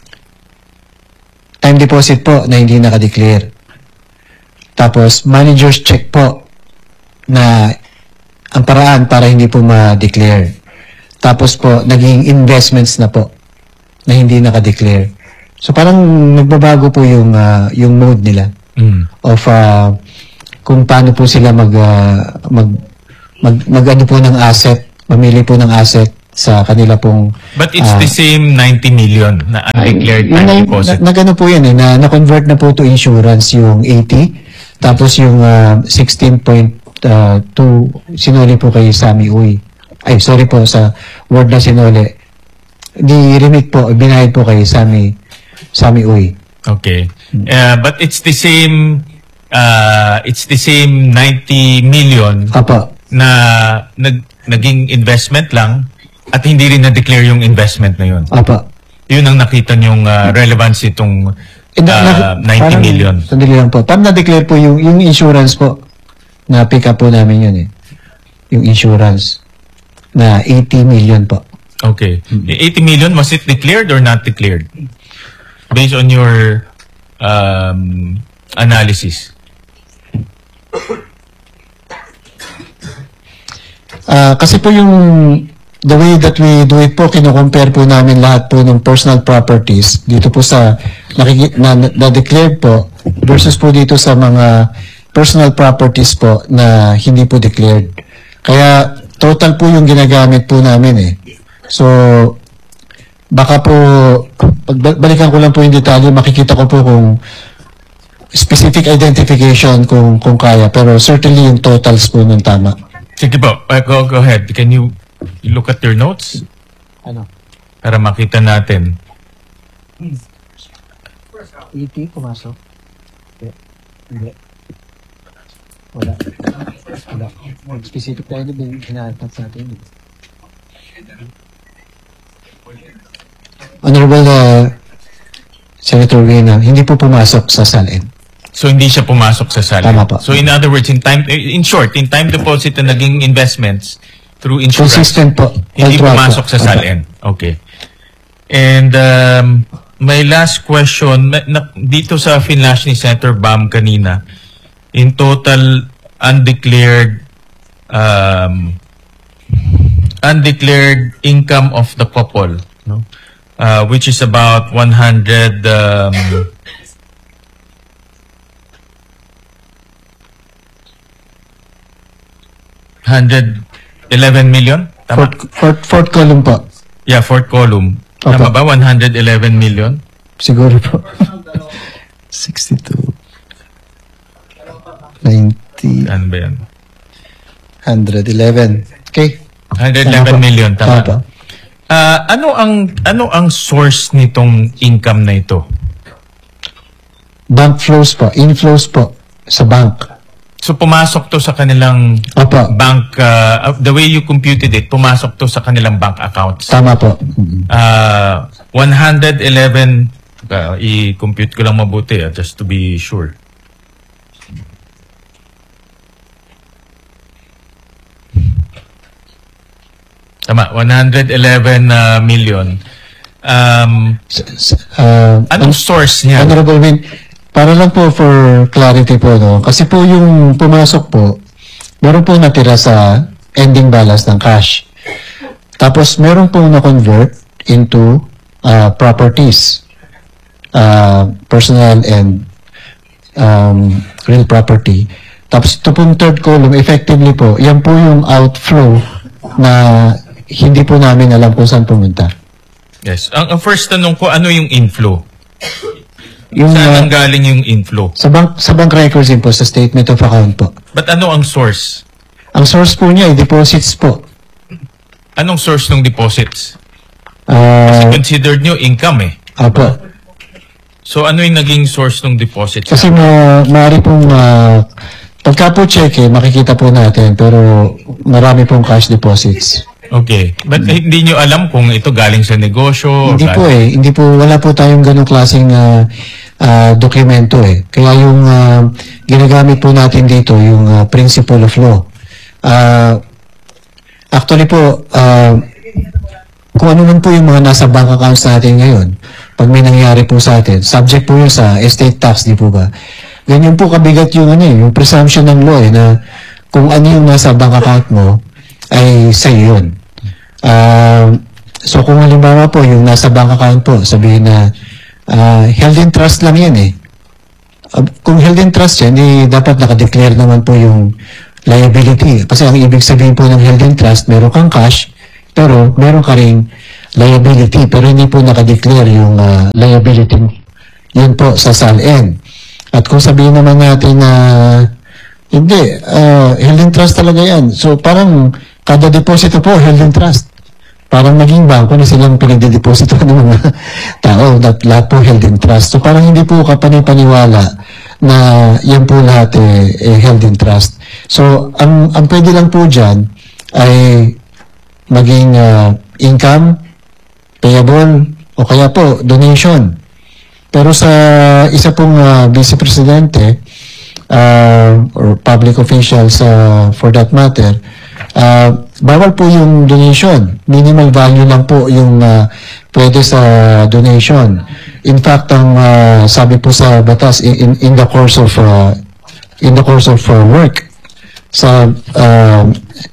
time deposit po na hindi nakadeclare. Tapos, manager's check po na ang paraan para hindi po ma-declare. Tapos po, naging investments na po na hindi naka-declare. So parang nagbabago po yung ah, yung mode nila Mm. of ah, kung paano po sila mag ah, mag mag, mag ano po ng asset, mamili po ng asset sa kanila pong But it's ah, the same ninety million na undeclared Yun time na, deposit. na, na gano po yan eh, na, na-convert na po to insurance yung eighty, tapos yung ah, sixteen point two sinuli po kay Sammy Uy. Ay, sorry po sa word na sinuli. Di remit po, binayad po kay Sammy, Sammy Uy. Okay. Uh, but it's the same uh, it's the same ninety million Apo, na nag, naging investment lang at hindi rin na-declare yung investment na yun. apo. Yun ang nakita yung uh, relevance itong Eh, na- uh, na- ninety parang- million. Sandali lang po. Paano na-declare po yung, yung insurance po? Na pick up po namin yun eh. Yung insurance. Na eighty million po. Okay. The eighty million, was it declared or not declared? Based on your um, analysis. Ah, kasi po yung the way that we do it po, kino-compare po namin lahat po ng personal properties dito po sa nakiki- na, na declared po versus po dito sa mga personal properties po na hindi po declared. Kaya total po yung ginagamit po namin eh. So baka po pagbalikan ko lang po yung detalye, makikita ko po kung specific identification kung kung kaya, pero certainly yung totals po ng tama. Sige po, uh, go, go ahead. Can you look at your notes? Ano? Para makita natin. eighty pumasok? Hindi. Wala. Wala. Specific tayo na din hinahanap sa atin. Honorable uh, Senator Reyna, hindi po pumasok sa salin. So hindi siya pumasok sa salin. Tama po. So in other words, in time in short, in time deposit na naging investments through insurance. Consistent po. Hindi All throughout pumasok po. sa salin. Okay. And um, my last question, na, na- dito sa Finlash ni Senator Bam kanina, in total undeclared um, undeclared income of the couple, no? Uh, which is about one hundred um, one hundred eleven million? Tama? Fourth, fourth, fourth column po. Yeah, fourth column. Tama Opo. ba? one hundred eleven million? Siguro po. sixty-two. ninety. Ano ba yan? one hundred eleven. Okay. one hundred eleven Tama po. million, tama. Tama po. Ah, ano ang ano ang source nitong income na ito? Bank flows po. Inflows po sa bank. So pumasok to sa kanilang Opo. bank, uh, the way you computed it, pumasok to sa kanilang bank accounts. Tama po. Mm-mm. Uh, one hundred eleven, uh, i-compute ko lang mabuti ah, just to be sure. Tama, one hundred eleven uh, million. Um, S- s- uh, anong source niya? Honorable Win, para lang po for clarity po, no? Kasi po yung pumasok po, meron po natira sa ending balance ng cash. Tapos meron po na-convert into uh, properties, uh, personal and um, real property. Tapos ito pong third column, effectively po, yan po yung outflow na hindi po namin alam kung saan pumunta. Yes. Ang, ang first tanong ko, ano yung inflow? Yung, Saan uh, ang galing yung inflow? sa bank sa bank records din po, sa statement of account po. But ano ang source? Ang source po niya ay deposits po. Anong source ng deposits? Ah, Considered nyo income eh. apo. So ano yung naging source ng deposits? Kasi ma maaari pong ah, pagka po check eh, makikita po natin, pero marami pong cash deposits. Okay. But eh, hindi nyo alam kung ito galing sa negosyo? or Hindi po galing- eh, hindi po, wala po tayong ganong klaseng ah, ah, dokumento eh. Kaya yung ah, ginagamit po natin dito, yung ah, principle of law. Ah, actually po, ah, kung ano man po yung mga nasa bank accounts natin ngayon, pag may nangyari po sa atin, subject po yun sa estate tax, di po ba? Ganyan po kabigat yung ano eh, yung presumption ng law eh, na kung ano yung nasa bank account mo, ay sa'yo yun. Uh, so kung halimbawa po, yung nasa bank account po, sabihin na uh, held in trust lang yan eh. Uh, kung held in trust yan, eh, dapat nakadeclare naman po yung liability. Kasi ang ibig sabihin po ng held in trust, meron kang cash, pero meron ka ring liability. Pero hindi po nakadeclare yung uh, liability. Yun po sa S A L N. At kung sabihin naman natin na uh, hindi, uh, held in trust talaga yan. So parang kada deposito po, held in trust. Parang maging bangko na silang pinagdedeposito ng mga tao. That, lahat po held in trust. So parang hindi po kapanipaniwala na yan po lahat eh, eh, held in trust. So ang, ang pwede lang po dyan ay maging uh, income, payable, o kaya po donation. Pero sa isa pong uh, Vice Presidente, uh, or public officials uh, for that matter, uh, bawal po yung donation. Minimal value lang po yung uh, pwede sa donation. In fact, ang uh, sabi po sa batas, in, in the course of uh, in the course of uh, work, sa uh,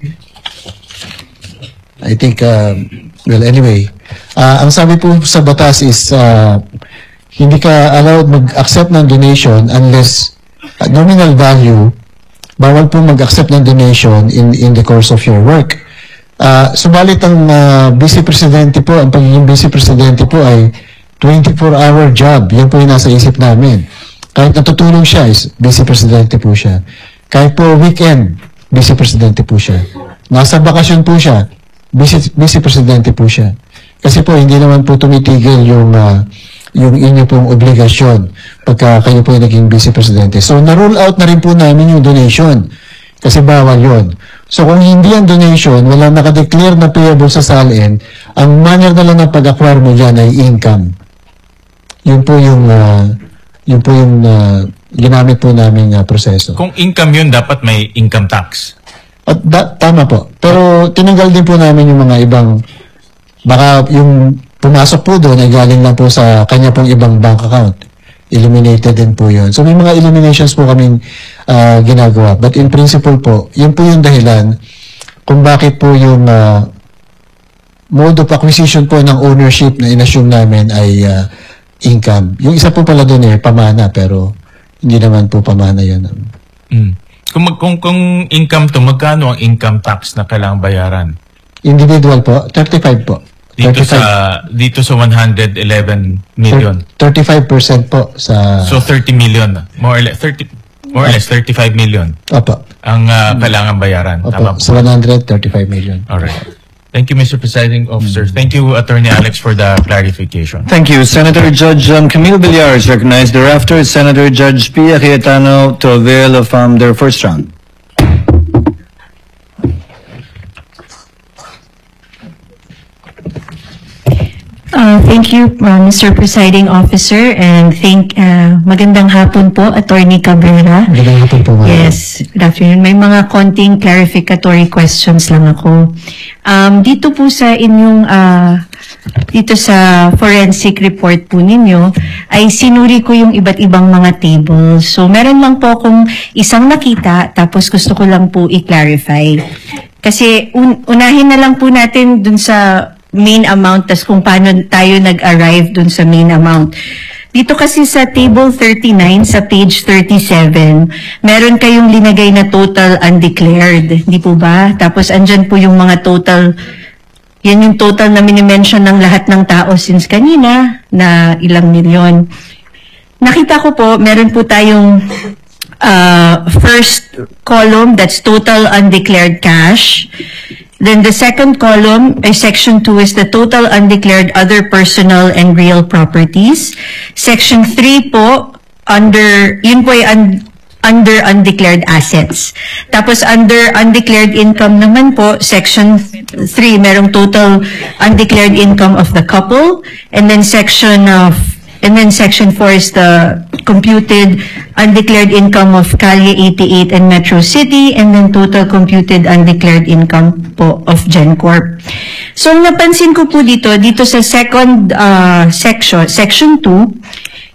I think, uh, well, anyway, uh, ang sabi po sa batas is uh, hindi ka allowed mag-accept ng donation unless uh, nominal value, bawal po mag-accept ng donation in in the course of your work. Uh, subalit ang uh, Vice Presidente po, ang pagiging Vice Presidente po ay twenty-four hour job. Yan po yung nasa isip namin. Kahit natutulong siya, is Vice Presidente po siya. Kahit po weekend, Vice Presidente po siya. Nasa bakasyon po siya, Vice, Vice Presidente po siya. Kasi po, hindi naman po tumitigil yung uh, yung inyo pong obligasyon pagka kayo po yung naging Vice Presidente. So, na-rule out na rin po namin yung donation kasi bawal yun. So, kung hindi ang donation, walang nakadeclare na payable sa S A L N, ang manner na lang ng pag-acquire mo dyan ay income. Yun po yung uh, yun po yung uh, ginamit po namin uh, proseso. Kung income yun, dapat may income tax. At da, tama po. Pero tinanggal din po namin yung mga ibang, baka yung pumasok po doon ay galing lang po sa kanya pong ibang bank account. Eliminated din po yun. So may mga eliminations po kaming uh, ginagawa. But in principle po, yun po yung dahilan kung bakit po yung uh, mode of acquisition po ng ownership na inassume namin ay uh, income. Yung isa po pala doon eh, pamana, pero hindi naman po pamana yun. Mm. Kung, mag, kung, kung income to, magkano ang income tax na kailangang bayaran? Individual po, thirty-five po. Dito thirty-five. sa dito sa one hundred eleven million. thirty-five percent po sa... So thirty million, more or less thirty more or less thirty-five million. Opo. Ang uh, kailangan bayaran. Opo, Tama po. sa one hundred thirty-five million. All right. Thank you, Mister Presiding Officer. Thank you, Attorney Alex, for the clarification. Thank you. Senator Judge um, Camille Villar is recognized. Thereafter, Senator Judge Pia Cayetano to avail of um, their first round. Uh, thank you, uh, Mister Presiding Officer, and thank uh, magandang hapon po, Attorney Cabrera. Magandang hapon po. Ma'am. Yes, good afternoon. May mga konting clarificatory questions lang ako. Um, dito po sa inyong, uh, dito sa forensic report po ninyo, ay sinuri ko yung iba't ibang mga tables. So, meron lang po akong isang nakita, tapos gusto ko lang po i-clarify. Kasi un unahin na lang po natin dun sa main amount, tas kung paano tayo nag-arrive dun sa main amount. Dito kasi sa table thirty-nine, sa page thirty-seven, meron kayong linagay na total undeclared, di po ba? Tapos andyan po yung mga total, yan yung total na minimension ng lahat ng tao since kanina, na ilang milyon. Nakita ko po, meron po tayong uh, first column, that's total undeclared cash. Then the second column, uh, section two, is the total undeclared other personal and real properties. Section three po, under, yun po ay un, under undeclared assets. Tapos under undeclared income naman po, section three, merong total undeclared income of the couple. And then section of And then section four is the computed undeclared income of Calle eighty-eight and Metro City, and then total computed undeclared income po of GenCorp. So napansin ko po dito, dito sa second uh, section, section two,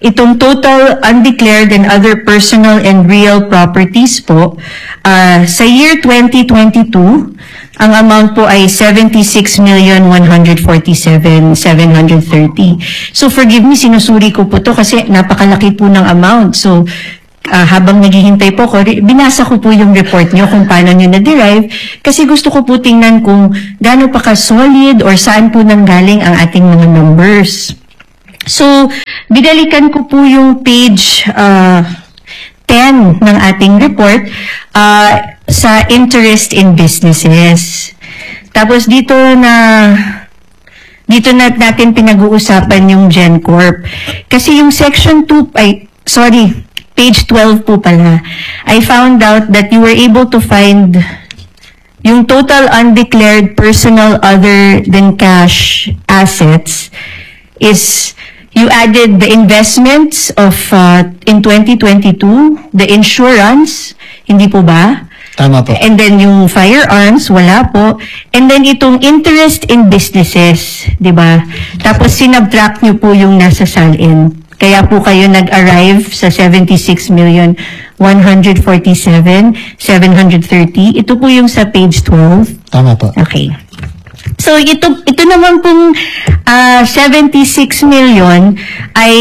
itong total undeclared and other personal and real properties po, uh, sa year twenty twenty-two, ang amount po ay seventy-six million one hundred forty-seven thousand seven hundred thirty. So forgive me, sinusuri ko po to kasi napakalaki po ng amount. So uh, habang naghihintay po ko, binasa ko po yung report nyo kung paano nyo na-derive kasi gusto ko po tingnan kung gaano pa ka-solid or saan po nanggaling ang ating mga numbers. So, binalikan ko po yung page uh, ten ng ating report uh, sa interest in businesses. Tapos dito na dito na natin pinag-uusapan yung GenCorp. Kasi yung section two, ay, sorry, page twelve po pala, I found out that you were able to find yung total undeclared personal other than cash assets is you added the investments of uh, in twenty twenty-two, the insurance, hindi po ba? Tama po. And then yung firearms, wala po. And then itong interest in businesses, di ba? Tapos sinubtract nyo po yung nasa salin. Kaya po kayo nag-arrive sa seventy-six million one hundred forty-seven thousand seven hundred thirty. Ito po yung sa page twelve. Tama po. Okay. So ito ito naman pong uh, seventy-six million ay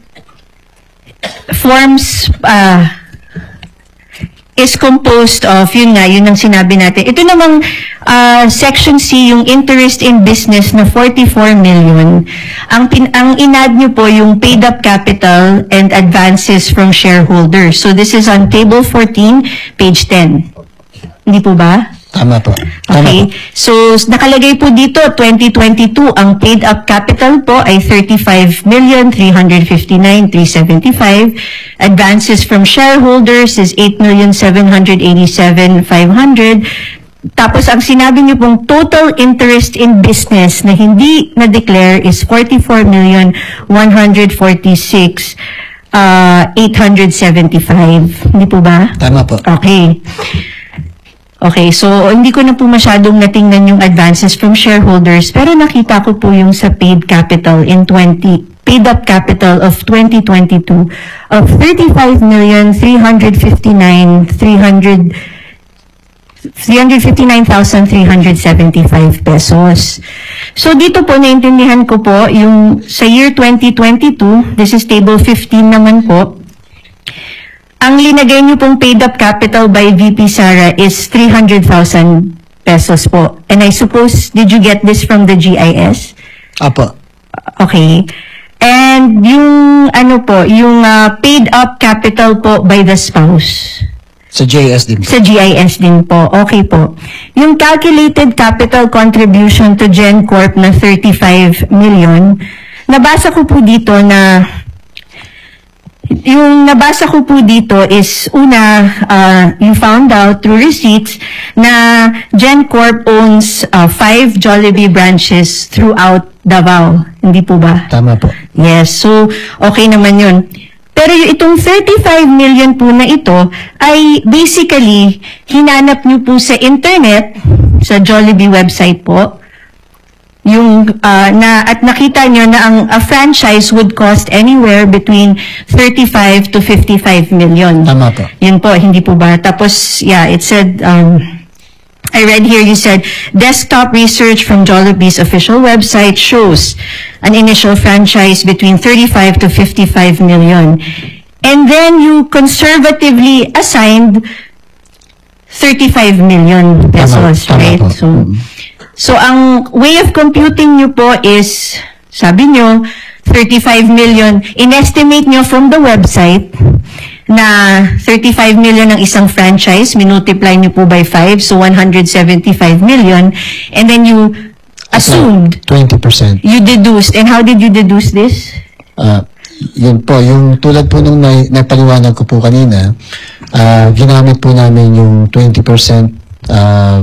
forms uh, is composed of, yun nga, yun ang sinabi natin. Ito namang uh, section C, yung interest in business na forty-four million. Ang, pin, ang inad nyo po yung paid up capital and advances from shareholders. So this is on table fourteen, page ten. Hindi po ba? Tama po. Tama Okay. po. So, nakalagay po dito, twenty twenty-two, ang paid up capital po ay thirty-five million three hundred fifty-nine thousand three hundred seventy-five. Advances from shareholders is eight million seven hundred eighty-seven thousand five hundred. Tapos, ang sinabi niyo pong total interest in business na hindi na-declare is forty-four million one hundred forty-six thousand eight hundred seventy-five. Hindi po ba? Tama po. Okay. Okay, so hindi ko na po masyadong natingnan yung advances from shareholders, pero nakita ko po yung sa paid capital in twenty, paid up capital of twenty twenty-two of thirty-five million three hundred fifty-nine thousand three hundred seventy-five pesos. So dito po naintindihan ko po yung sa year twenty twenty-two, this is table fifteen naman po. Ang linagay niyo pong paid up capital by V P Sara is three hundred thousand pesos po. And I suppose, did you get this from the G I S? Apo. Okay. And yung, ano po, yung uh, paid up capital po by the spouse. Sa J S din po. Sa G I S din po. Okay po. Yung calculated capital contribution to GenCorp na thirty-five million, nabasa ko po dito na yung nabasa ko po dito is, una, uh, you found out through receipts na GenCorp owns uh, five Jollibee branches throughout Davao. Hindi po ba? Tama po. Yes. So, okay naman yun. Pero yung itong thirty-five million po na ito ay basically hinanap nyo po sa internet, sa Jollibee website po, yung uh, na at nakita nyo na ang a franchise would cost anywhere between thirty-five to fifty-five million. Tama po. Yun po, hindi po ba? Tapos, yeah, it said, um, I read here, you said, desktop research from Jollibee's official website shows an initial franchise between thirty-five to fifty-five million. And then you conservatively assigned thirty-five million pesos, Tama, tama right? po. So, so ang way of computing nyo po is, sabi nyo, thirty-five million, inestimate nyo from the website na thirty-five million ang isang franchise, minultiply nyo po by five, so one hundred seventy-five million, and then you assumed, twenty percent. you deduced. And how did you deduce this? Ah, yun po, yung tulad po nung na, napaliwanag ko po kanina, ah, ginamit po namin yung twenty percent ah,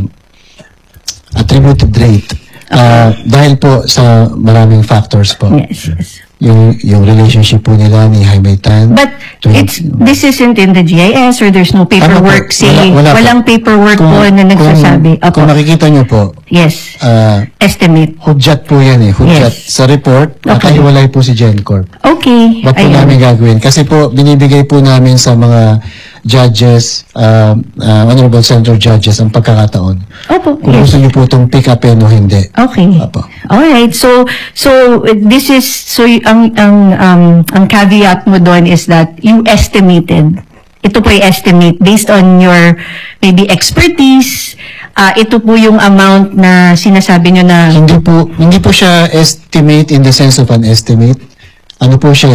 attributed rate. Ah, dahil po sa maraming factors po. Yes, yes. yung yung relationship po nila ni Jaime Tan. But to- it's this isn't in the G I S or there's no paperwork Ano po? saying, Wala- wala po. walang paperwork Kung- po na nagsasabi. Kung, kung Opo. makikita nyo po, Yes. ah, Estimate. hudyat po yan eh. Hudyat Yes. sa report, Okay. nakahiwalay po si GenCorp. Okay. Ba't po Ayan. namin gagawin? Kasi po, binibigay po namin sa mga judges, uh, uh, honorable center judges, ang pagkakataon. Opo. Kung Yes. gusto nyo po itong pick upin o hindi. Okay. Apo. All right. So so uh, this is so y- ang ang um ang caveat mo doon is that you estimated. Ito po yung estimate based on your maybe expertise. Ah, ito po yung amount na sinasabi nyo na Hindi po, hindi po siya estimate in the sense of an estimate. Ano po siya